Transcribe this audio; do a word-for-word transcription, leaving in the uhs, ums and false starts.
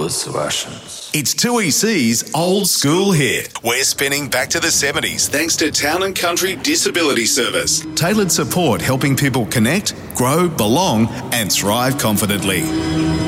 the Sebastians. It's two E C's Old School Hit. We're spinning back to the seventies thanks to Town and Country Disability Service. Tailored support helping people connect, grow, belong and thrive confidently.